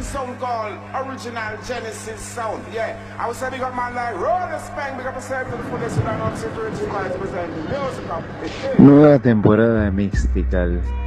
sound called Original Genesis Sound. Yeah, I was saying, big up man like Roller Spang, big up yourself to the fullest, and I'm security guys presenting music up. Nueva temporada de Mixtical.